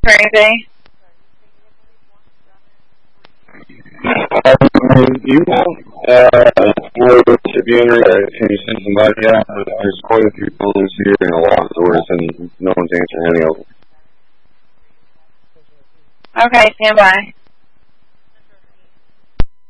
or anything? You want for Tribune, can you send somebody out? There's quite a few phones here and a lot of doors, and no one's answering any of them. Okay, stand by.